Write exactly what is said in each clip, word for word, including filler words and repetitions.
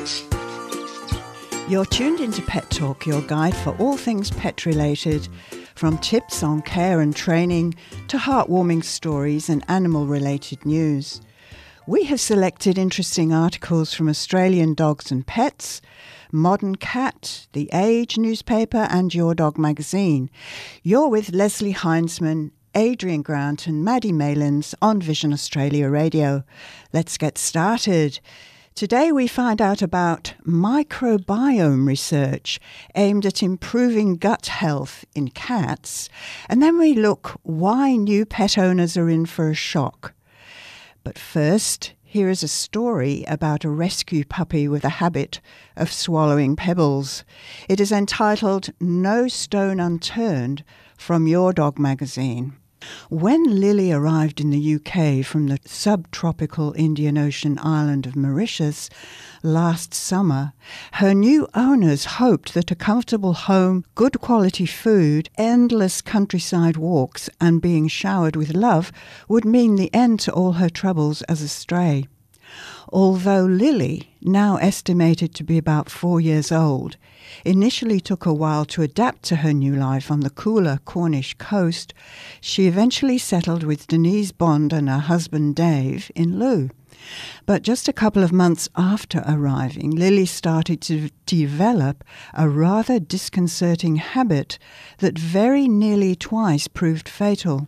You're tuned into Pet Talk, your guide for all things pet-related, from tips on care and training to heartwarming stories and animal-related news. We have selected interesting articles from Australian Dogs and Pets, Modern Cat, The Age newspaper and Your Dog magazine. You're with Leslie Heinzman, Adrian Grant and Maddie Malins on Vision Australia Radio. Let's get started. Today we find out about microbiome research aimed at improving gut health in cats, and then we look why new pet owners are in for a shock. But first, here is a story about a rescue puppy with a habit of swallowing pebbles. It is entitled No Stone Unturned from Your Dog magazine. When Lily arrived in the U K from the subtropical Indian Ocean island of Mauritius last summer, her new owners hoped that a comfortable home, good quality food, endless countryside walks and being showered with love would mean the end to all her troubles as a stray. Although Lily, now estimated to be about four years old, initially took a while to adapt to her new life on the cooler Cornish coast, she eventually settled with Denise Bond and her husband Dave in Looe. But just a couple of months after arriving, Lily started to develop a rather disconcerting habit that very nearly twice proved fatal.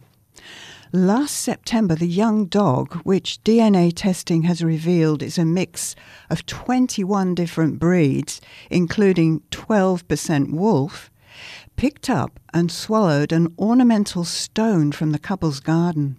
Last September, the young dog, which D N A testing has revealed is a mix of twenty-one different breeds, including twelve percent wolf, picked up and swallowed an ornamental stone from the couple's garden.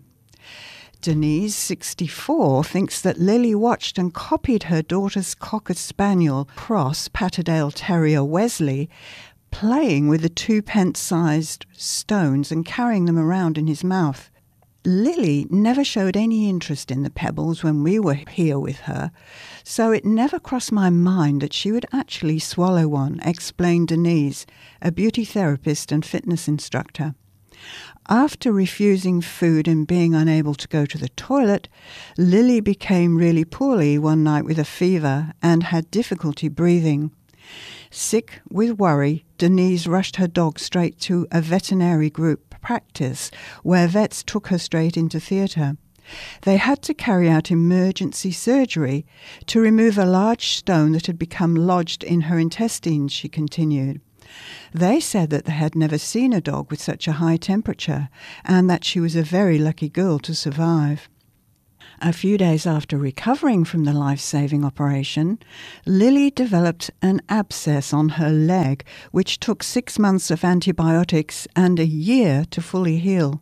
Denise, sixty-four, thinks that Lily watched and copied her daughter's Cocker Spaniel cross Patterdale Terrier Wesley, playing with the two-pence-sized stones and carrying them around in his mouth. Lily never showed any interest in the pebbles when we were here with her, so it never crossed my mind that she would actually swallow one, explained Denise, a beauty therapist and fitness instructor. After refusing food and being unable to go to the toilet, Lily became really poorly one night with a fever and had difficulty breathing. Sick with worry, Denise rushed her dog straight to a veterinary group practice where vets took her straight into theatre. They had to carry out emergency surgery to remove a large stone that had become lodged in her intestines, she continued. They said that they had never seen a dog with such a high temperature and that she was a very lucky girl to survive. A few days after recovering from the life-saving operation, Lily developed an abscess on her leg, which took six months of antibiotics and a year to fully heal.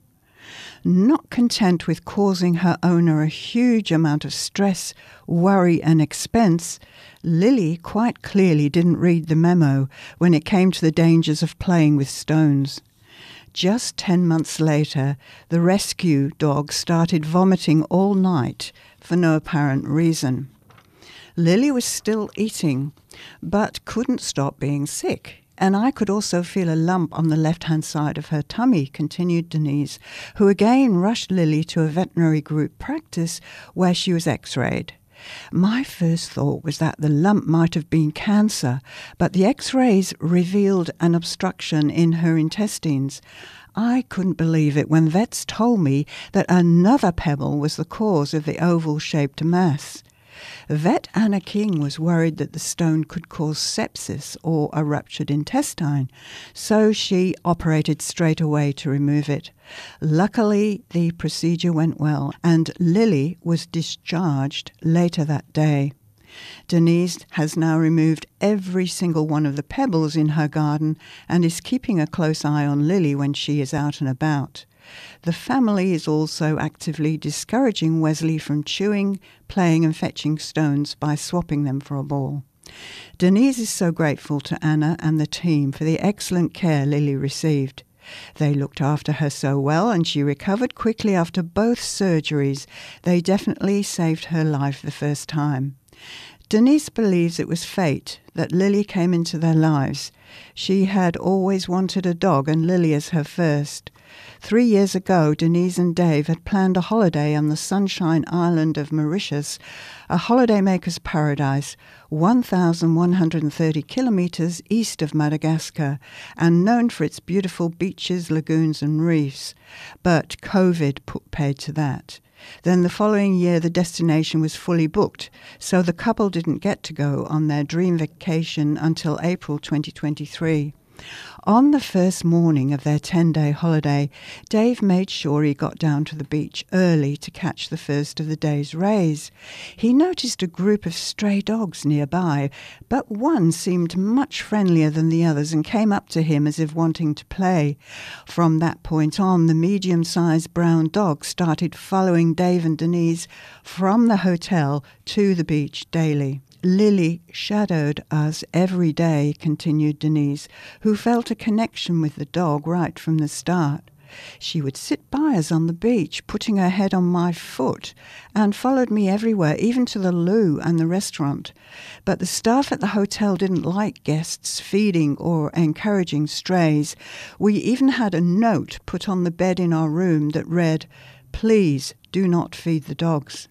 Not content with causing her owner a huge amount of stress, worry and expense, Lily quite clearly didn't read the memo when it came to the dangers of playing with stones. Just ten months later, the rescue dog started vomiting all night for no apparent reason. Lily was still eating, but couldn't stop being sick, and I could also feel a lump on the left-hand side of her tummy, continued Denise, who again rushed Lily to a veterinary group practice where she was x-rayed. My first thought was that the lump might have been cancer, but the x-rays revealed an obstruction in her intestines. I couldn't believe it when vets told me that another pebble was the cause of the oval-shaped mass. Vet Anna King was worried that the stone could cause sepsis or a ruptured intestine, so she operated straight away to remove it. Luckily, the procedure went well, and Lily was discharged later that day. Denise has now removed every single one of the pebbles in her garden and is keeping a close eye on Lily when she is out and about. The family is also actively discouraging Wesley from chewing, playing and fetching stones by swapping them for a ball. Denise is so grateful to Anna and the team for the excellent care Lily received. They looked after her so well and she recovered quickly after both surgeries. They definitely saved her life the first time. Denise believes it was fate that Lily came into their lives. She had always wanted a dog and Lily as her first. Three years ago, Denise and Dave had planned a holiday on the Sunshine Island of Mauritius, a holidaymaker's paradise, one thousand one hundred thirty kilometres east of Madagascar, and known for its beautiful beaches, lagoons and reefs. But COVID put paid to that. Then the following year the destination was fully booked, so the couple didn't get to go on their dream vacation until April twenty twenty-three. On the first morning of their ten-day holiday, Dave made sure he got down to the beach early to catch the first of the day's rays. He noticed a group of stray dogs nearby, but one seemed much friendlier than the others and came up to him as if wanting to play. From that point on, the medium-sized brown dog started following Dave and Denise from the hotel to the beach daily. Lily shadowed us every day, continued Denise, who felt a connection with the dog right from the start. She would sit by us on the beach, putting her head on my foot, and followed me everywhere, even to the loo and the restaurant. But the staff at the hotel didn't like guests feeding or encouraging strays. We even had a note put on the bed in our room that read, "Please do not feed the dogs."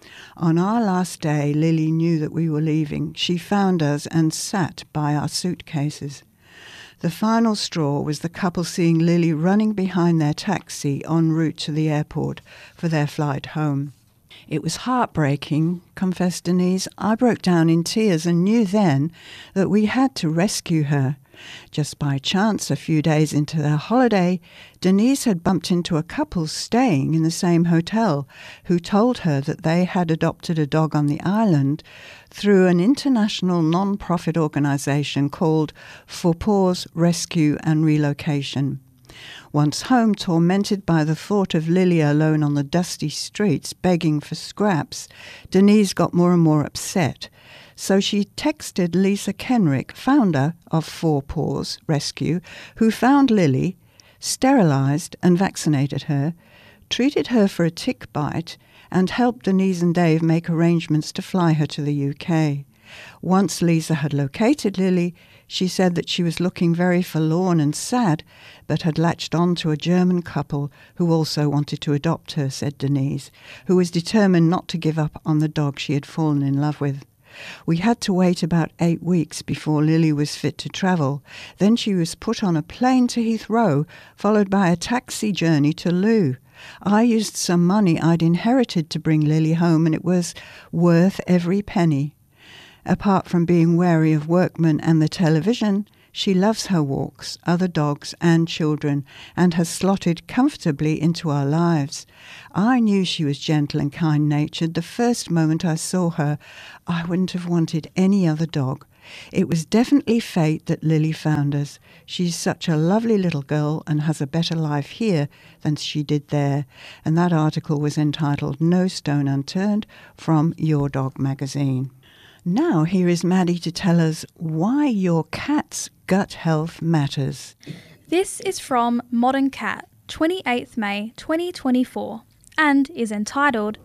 On our last day, Lily knew that we were leaving. She found us and sat by our suitcases. The final straw was the couple seeing Lily running behind their taxi en route to the airport for their flight home. "It was heartbreaking," confessed Denise. "I broke down in tears and knew then that we had to rescue her." Just by chance, a few days into their holiday, Denise had bumped into a couple staying in the same hotel who told her that they had adopted a dog on the island through an international non-profit organisation called For Paws Rescue and Relocation. Once home, tormented by the thought of Lily alone on the dusty streets begging for scraps, Denise got more and more upset. So she texted Lisa Kenrick, founder of Four Paws Rescue, who found Lily, sterilised and vaccinated her, treated her for a tick bite, and helped Denise and Dave make arrangements to fly her to the U K. Once Lisa had located Lily, she said that she was looking very forlorn and sad, but had latched on to a German couple who also wanted to adopt her, said Denise, who was determined not to give up on the dog she had fallen in love with. We had to wait about eight weeks before Lily was fit to travel. Then she was put on a plane to Heathrow, followed by a taxi journey to Loo. I used some money I'd inherited to bring Lily home, and it was worth every penny. Apart from being wary of workmen and the television, she loves her walks, other dogs and children, and has slotted comfortably into our lives. I knew she was gentle and kind-natured the first moment I saw her. I wouldn't have wanted any other dog. It was definitely fate that Lily found us. She's such a lovely little girl and has a better life here than she did there. And that article was entitled No Stone Unturned from Your Dog magazine. Now here is Maddie to tell us why your cat's gut health matters. This is from Modern Cat, twenty-eighth May twenty twenty-four, and is entitled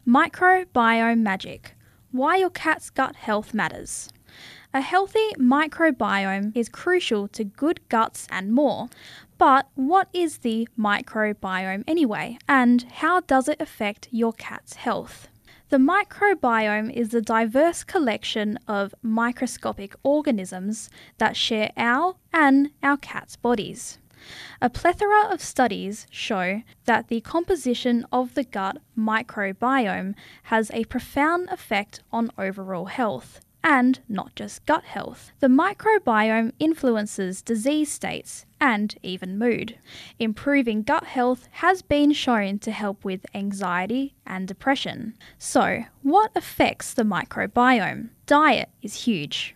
Microbiome Magic, Why Your Cat's Gut Health Matters. A healthy microbiome is crucial to good guts and more. But what is the microbiome anyway, and how does it affect your cat's health? The microbiome is a diverse collection of microscopic organisms that share our and our cat's bodies. A plethora of studies show that the composition of the gut microbiome has a profound effect on overall health, and not just gut health. The microbiome influences disease states and even mood. Improving gut health has been shown to help with anxiety and depression. So, what affects the microbiome? Diet is huge.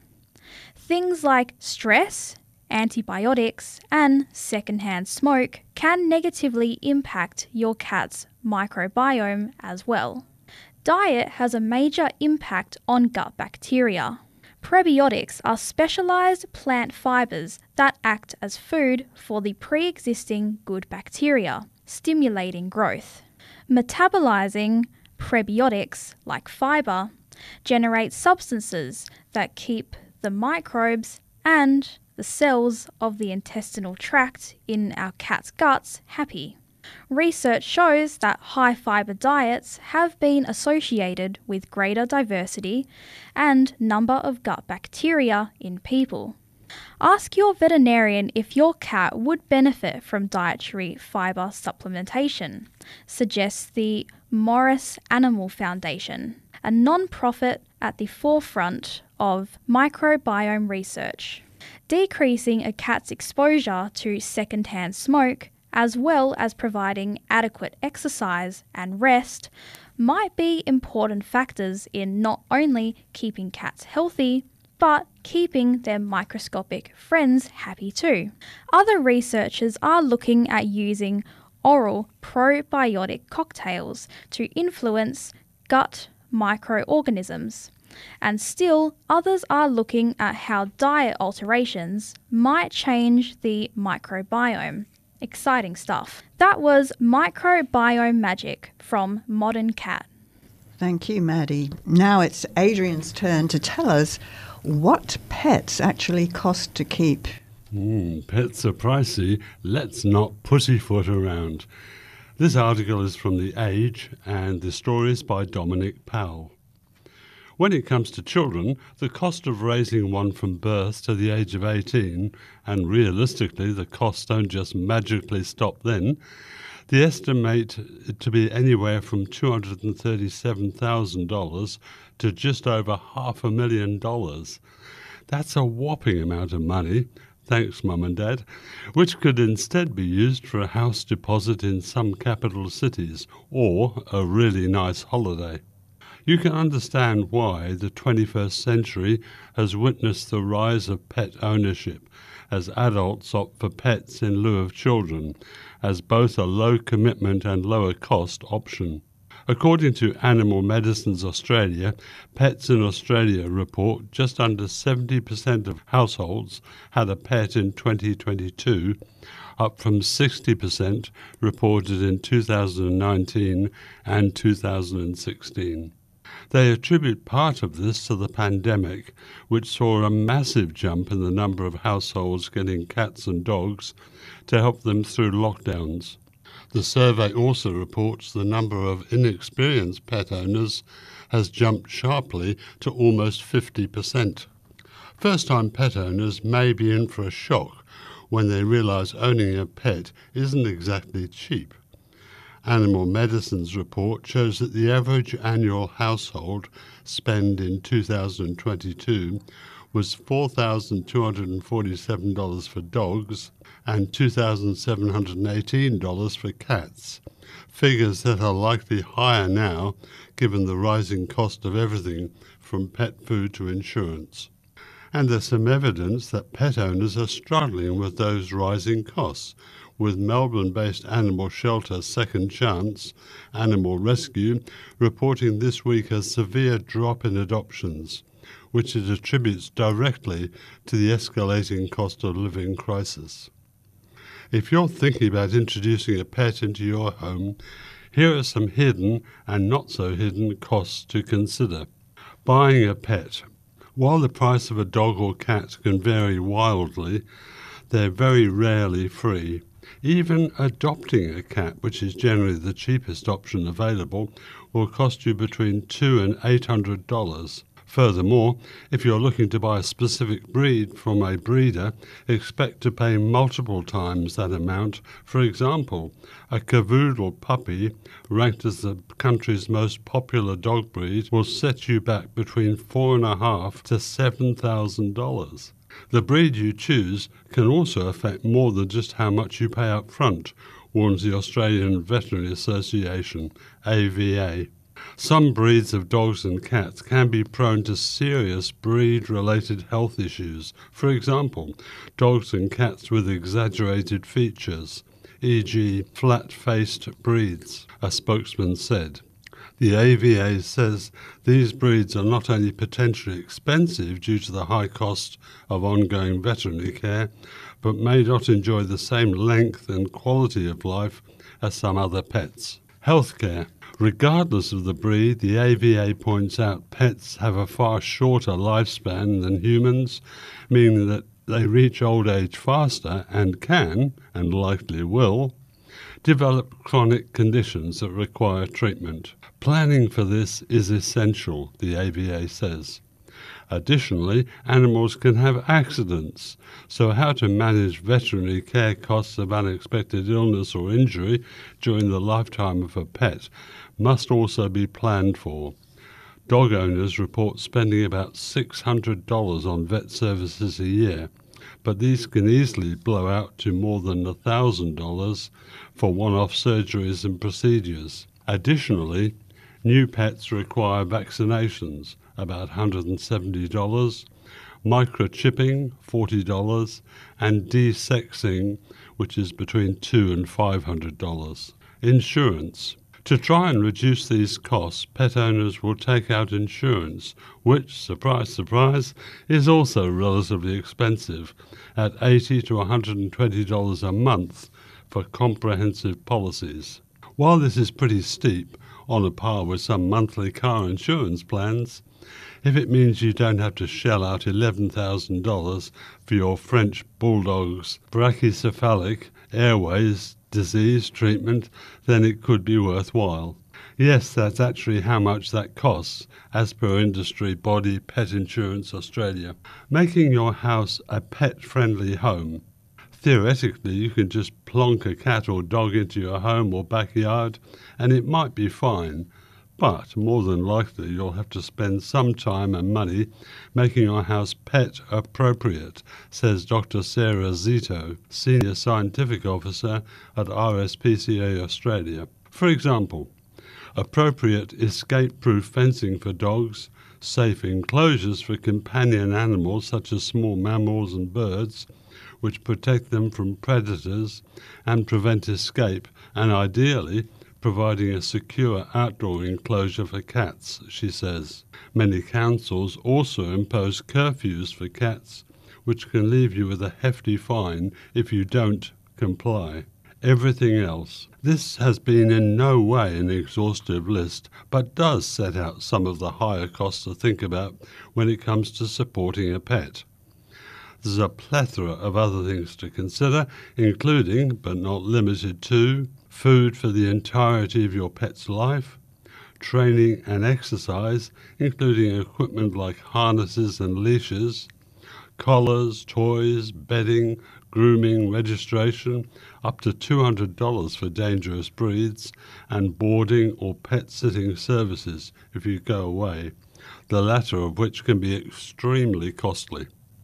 Things like stress, antibiotics, and secondhand smoke can negatively impact your cat's microbiome as well. Diet has a major impact on gut bacteria. Prebiotics are specialized plant fibers that act as food for the pre-existing good bacteria, stimulating growth. Metabolizing prebiotics, like fiber, generate substances that keep the microbes and the cells of the intestinal tract in our cat's guts happy. Research shows that high fibre diets have been associated with greater diversity and number of gut bacteria in people. Ask your veterinarian if your cat would benefit from dietary fibre supplementation, suggests the Morris Animal Foundation, a non-profit at the forefront of microbiome research. Decreasing a cat's exposure to secondhand smoke, as well as providing adequate exercise and rest, might be important factors in not only keeping cats healthy, but keeping their microscopic friends happy too. Other researchers are looking at using oral probiotic cocktails to influence gut microorganisms. And still, others are looking at how diet alterations might change the microbiome. Exciting stuff. That was Microbiome Magic from Modern Cat. Thank you, Maddie. Now it's Adrian's turn to tell us what pets actually cost to keep. Mm, pets are pricey. Let's not pussyfoot around. This article is from The Age, and the story is by Dominic Powell. When it comes to children, the cost of raising one from birth to the age of eighteen, and realistically the costs don't just magically stop then, they estimate it to be anywhere from two hundred thirty-seven thousand dollars to just over half a million dollars. That's a whopping amount of money, thanks Mum and Dad, which could instead be used for a house deposit in some capital cities or a really nice holiday. You can understand why the twenty-first century has witnessed the rise of pet ownership as adults opt for pets in lieu of children, as both a low commitment and lower cost option. According to Animal Medicines Australia, Pets in Australia report just under seventy percent of households had a pet in twenty twenty-two, up from sixty percent reported in two thousand nineteen and two thousand sixteen. They attribute part of this to the pandemic, which saw a massive jump in the number of households getting cats and dogs to help them through lockdowns. The survey also reports the number of inexperienced pet owners has jumped sharply to almost fifty percent. First-time pet owners may be in for a shock when they realise owning a pet isn't exactly cheap. Animal Medicine's report shows that the average annual household spend in two thousand twenty-two was four thousand two hundred forty-seven dollars for dogs and two thousand seven hundred eighteen dollars for cats, figures that are likely higher now given the rising cost of everything from pet food to insurance. And there's some evidence that pet owners are struggling with those rising costs, with Melbourne-based animal shelter Second Chance Animal Rescue reporting this week a severe drop in adoptions, which it attributes directly to the escalating cost of living crisis. If you're thinking about introducing a pet into your home, here are some hidden and not so hidden costs to consider. Buying a pet. While the price of a dog or cat can vary wildly, they're very rarely free. Even adopting a cat, which is generally the cheapest option available, will cost you between two hundred dollars and eight hundred dollars. Furthermore, if you're looking to buy a specific breed from a breeder, expect to pay multiple times that amount. For example, a Cavoodle puppy, ranked as the country's most popular dog breed, will set you back between four and a half to seven thousand dollars. The breed you choose can also affect more than just how much you pay up front, warns the Australian Veterinary Association, A V A. Some breeds of dogs and cats can be prone to serious breed-related health issues. For example, dogs and cats with exaggerated features, for example flat-faced breeds, a spokesman said. The A V A says these breeds are not only potentially expensive due to the high cost of ongoing veterinary care, but may not enjoy the same length and quality of life as some other pets. Healthcare. Regardless of the breed, the A V A points out pets have a far shorter lifespan than humans, meaning that they reach old age faster and can, and likely will, develop chronic conditions that require treatment. Planning for this is essential, the A V A says. Additionally, animals can have accidents, so how to manage veterinary care costs of unexpected illness or injury during the lifetime of a pet must also be planned for. Dog owners report spending about six hundred dollars on vet services a year, but these can easily blow out to more than one thousand dollars for one-off surgeries and procedures. Additionally, new pets require vaccinations, about one hundred seventy dollars, microchipping, forty dollars, and desexing, which is between two hundred and five hundred dollars. Insurance. To try and reduce these costs, pet owners will take out insurance, which, surprise, surprise, is also relatively expensive, at eighty to one hundred twenty dollars a month for comprehensive policies. While this is pretty steep, on a par with some monthly car insurance plans, if it means you don't have to shell out eleven thousand dollars for your French bulldog's brachycephalic airways disease treatment, then it could be worthwhile. Yes, that's actually how much that costs, as per industry body Pet Insurance Australia. Making your house a pet-friendly home. Theoretically, you can just plonk a cat or dog into your home or backyard, and it might be fine. But more than likely you'll have to spend some time and money making your house pet appropriate, says Doctor Sarah Zito, Senior Scientific Officer at R S P C A Australia. For example, appropriate escape-proof fencing for dogs, safe enclosures for companion animals such as small mammals and birds, which protect them from predators and prevent escape, and ideally providing a secure outdoor enclosure for cats, she says. Many councils also impose curfews for cats, which can leave you with a hefty fine if you don't comply. Everything else. This has been in no way an exhaustive list, but does set out some of the higher costs to think about when it comes to supporting a pet. There's a plethora of other things to consider, including, but not limited to, food for the entirety of your pet's life, training and exercise, including equipment like harnesses and leashes, collars, toys, bedding, grooming, registration, up to two hundred dollars for dangerous breeds, and boarding or pet sitting services if you go away, the latter of which can be extremely costly.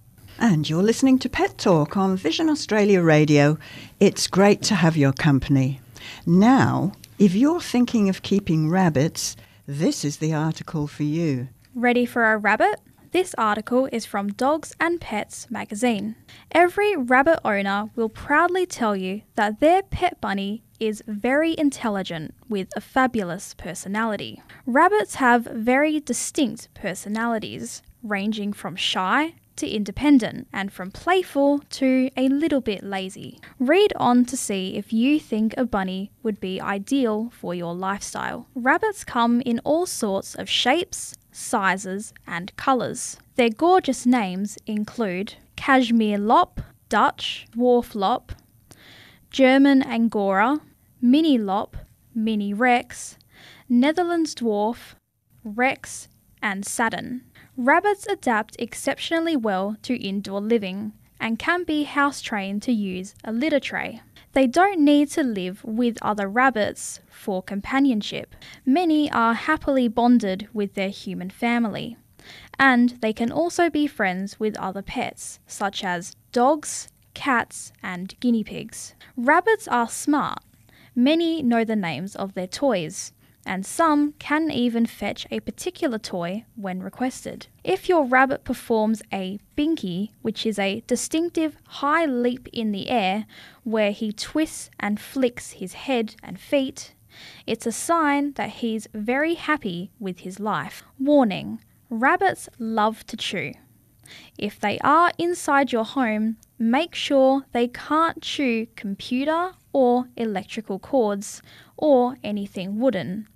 And you're listening to Pet Talk on Vision Australia Radio. It's great to have your company. Now, if you're thinking of keeping rabbits, this is the article for you. Ready for a rabbit? This article is from Dogs and Pets magazine. Every rabbit owner will proudly tell you that their pet bunny is very intelligent with a fabulous personality. Rabbits have very distinct personalities, ranging from shy to independent, and from playful to a little bit lazy. Read on to see if you think a bunny would be ideal for your lifestyle. Rabbits come in all sorts of shapes, sizes, and colours. Their gorgeous names include Cashmere Lop, Dutch Dwarf Lop, German Angora, Mini Lop, Mini Rex, Netherlands Dwarf, Rex, and Satin. Rabbits adapt exceptionally well to indoor living and can be house-trained to use a litter tray. They don't need to live with other rabbits for companionship. Many are happily bonded with their human family, and they can also be friends with other pets, such as dogs, cats, and guinea pigs. Rabbits are smart. Many know the names of their toys, and some can even fetch a particular toy when requested. If your rabbit performs a binky, which is a distinctive high leap in the air where he twists and flicks his head and feet, it's a sign that he's very happy with his life. Warning: rabbits love to chew. If they are inside your home, make sure they can't chew computer or electrical cords or anything wooden.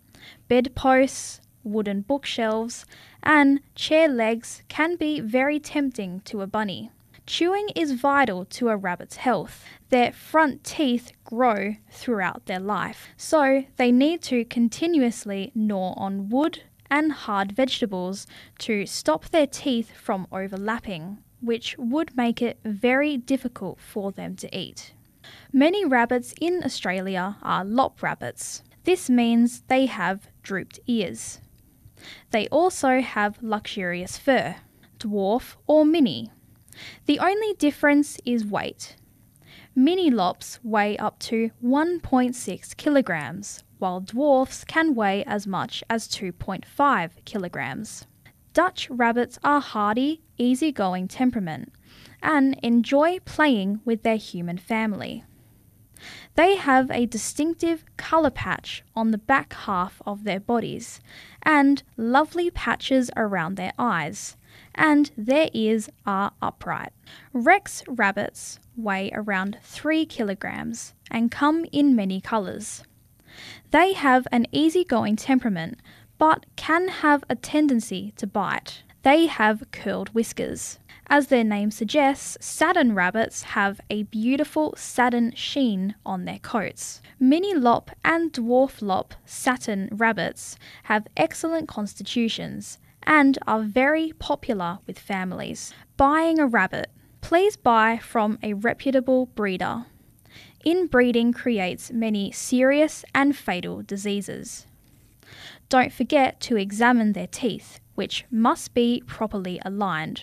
Bedposts, wooden bookshelves, and chair legs can be very tempting to a bunny. Chewing is vital to a rabbit's health. Their front teeth grow throughout their life, so they need to continuously gnaw on wood and hard vegetables to stop their teeth from overlapping, which would make it very difficult for them to eat. Many rabbits in Australia are lop rabbits. This means they have drooped ears. They also have luxurious fur, dwarf or mini. The only difference is weight. Mini lops weigh up to one point six kilograms, while dwarfs can weigh as much as two point five kilograms. Dutch rabbits are hardy, easygoing temperament and enjoy playing with their human family. They have a distinctive colour patch on the back half of their bodies and lovely patches around their eyes, and their ears are upright. Rex rabbits weigh around three kilograms and come in many colours. They have an easygoing temperament but can have a tendency to bite. They have curled whiskers. As their name suggests, satin rabbits have a beautiful satin sheen on their coats. Mini lop and dwarf lop satin rabbits have excellent constitutions and are very popular with families. Buying a rabbit. Please buy from a reputable breeder. Inbreeding creates many serious and fatal diseases. Don't forget to examine their teeth, which must be properly aligned.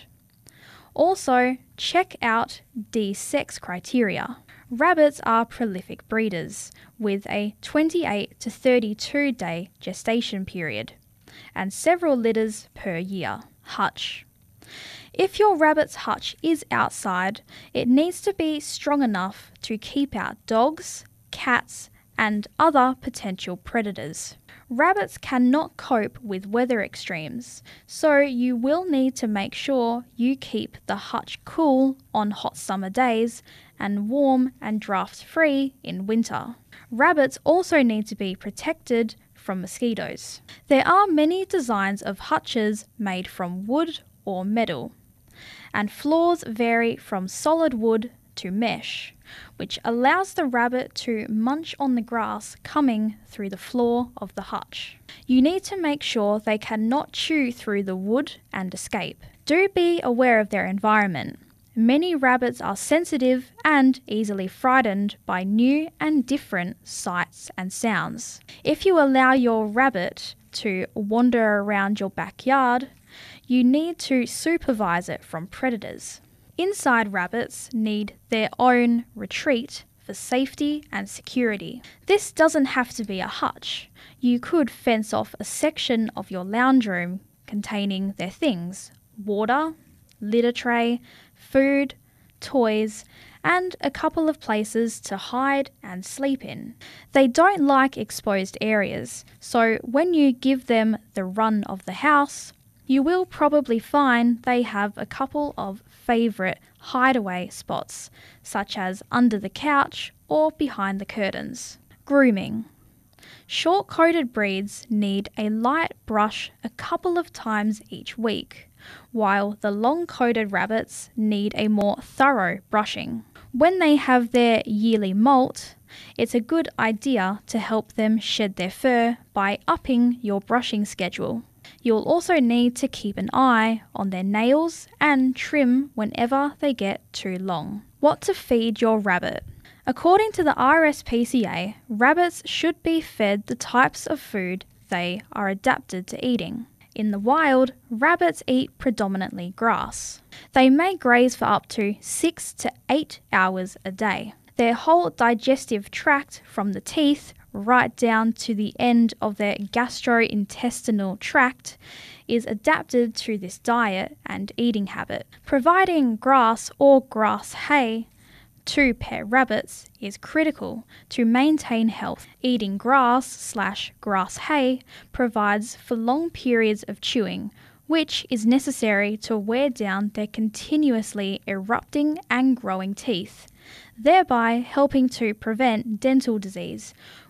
Also, check out D sex criteria. Rabbits are prolific breeders with a twenty-eight to thirty-two day gestation period and several litters per year. Hutch. If your rabbit's hutch is outside, it needs to be strong enough to keep out dogs, cats, and other potential predators. Rabbits cannot cope with weather extremes, so you will need to make sure you keep the hutch cool on hot summer days and warm and draft-free in winter. Rabbits also need to be protected from mosquitoes. There are many designs of hutches made from wood or metal, and floors vary from solid wood to mesh, which allows the rabbit to munch on the grass coming through the floor of the hutch. You need to make sure they cannot chew through the wood and escape. Do be aware of their environment. Many rabbits are sensitive and easily frightened by new and different sights and sounds. If you allow your rabbit to wander around your backyard, you need to supervise it from predators. Inside rabbits need their own retreat for safety and security. This doesn't have to be a hutch. You could fence off a section of your lounge room containing their things: water, litter tray, food, toys, and a couple of places to hide and sleep in. They don't like exposed areas, so when you give them the run of the house, you will probably find they have a couple of favourite hideaway spots, such as under the couch or behind the curtains. Grooming. Short-coated breeds need a light brush a couple of times each week, while the long-coated rabbits need a more thorough brushing. When they have their yearly molt, it's a good idea to help them shed their fur by upping your brushing schedule. You'll also need to keep an eye on their nails and trim whenever they get too long. What to feed your rabbit. According to the R S P C A, rabbits should be fed the types of food they are adapted to eating. In the wild, rabbits eat predominantly grass. They may graze for up to six to eight hours a day. Their whole digestive tract, from the teeth right down to the end of their gastrointestinal tract, is adapted to this diet and eating habit. Providing grass or grass hay to pet rabbits is critical to maintain health. Eating grass slash grass hay provides for long periods of chewing, which is necessary to wear down their continuously erupting and growing teeth, thereby helping to prevent dental disease,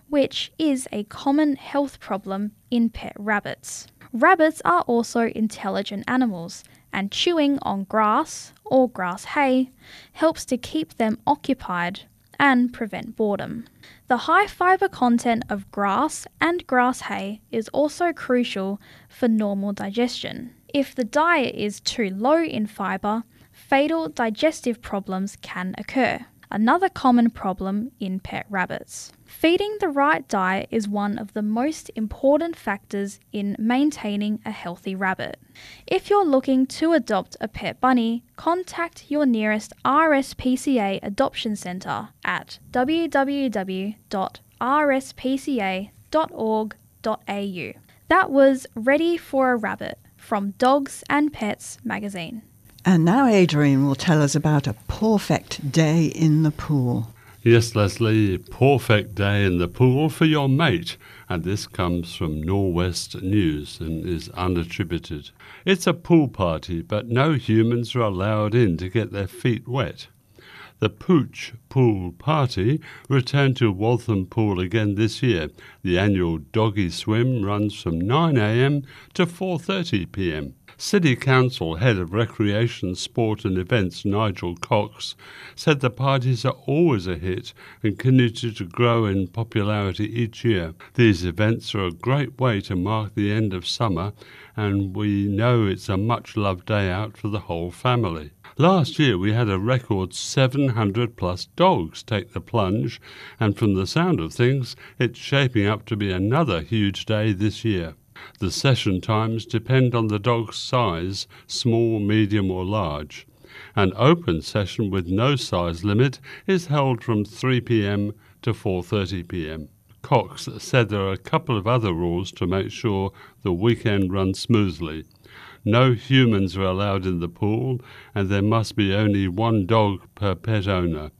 which is a common health problem in pet rabbits. Rabbits are also intelligent animals, and chewing on grass or grass hay helps to keep them occupied and prevent boredom. The high fibre content of grass and grass hay is also crucial for normal digestion. If the diet is too low in fibre, fatal digestive problems can occur. Another common problem in pet rabbits. Feeding the right diet is one of the most important factors in maintaining a healthy rabbit. If you're looking to adopt a pet bunny, contact your nearest R S P C A adoption centre at w w w dot r s p c a dot org dot a u. That was Ready for a Rabbit from Dogs and Pets magazine. And now Adrian will tell us about a perfect day in the pool. Yes, Leslie, perfect day in the pool for your mate. And this comes from Norwest News and is unattributed. It's a pool party, but no humans are allowed in to get their feet wet. The Pooch Pool Party returned to Waltham Pool again this year. The annual doggy swim runs from nine a m to four thirty p m. City Council Head of Recreation, Sport and Events Nigel Cox said the parties are always a hit and continue to grow in popularity each year. These events are a great way to mark the end of summer, and we know it's a much-loved day out for the whole family. Last year we had a record seven hundred plus dogs take the plunge, and from the sound of things, it's shaping up to be another huge day this year. The session times depend on the dog's size, small, medium or large. An open session with no size limit is held from three p m to four thirty p m. Cox said there are a couple of other rules to make sure the weekend runs smoothly. No humans are allowed in the pool, and there must be only one dog per pet owner.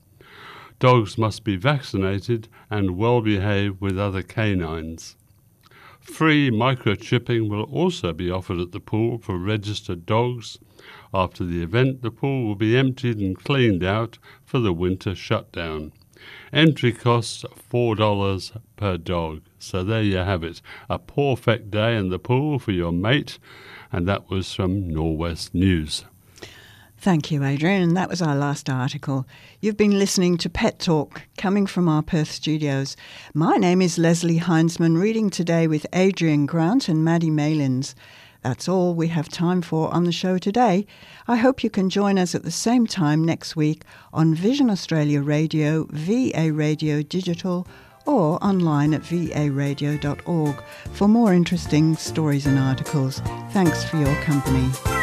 Dogs must be vaccinated and well behaved with other canines. Free microchipping will also be offered at the pool for registered dogs. After the event, the pool will be emptied and cleaned out for the winter shutdown. Entry costs four dollars per dog. So there you have it, a perfect day in the pool for your mate, and that was from Norwest News. Thank you, Adrian, and that was our last article. You've been listening to Pet Talk, coming from our Perth studios. My name is Leslie Heinzman, reading today with Adrian Grant and Maddie Malins. That's all we have time for on the show today. I hope you can join us at the same time next week on Vision Australia Radio, V A Radio Digital, or online at v a radio dot org for more interesting stories and articles. Thanks for your company.